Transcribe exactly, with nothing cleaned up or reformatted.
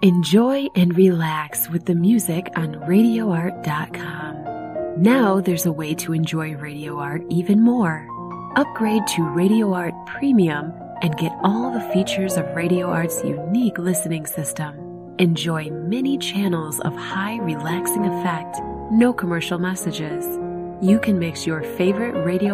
Enjoy and relax with the music on radio art dot com. Now there's a way to enjoy Radio Art even more. Upgrade to Radio Art Premium and get all the features of Radio Art's unique listening system. Enjoy many channels of high relaxing effect, no commercial messages. You can mix your favorite Radio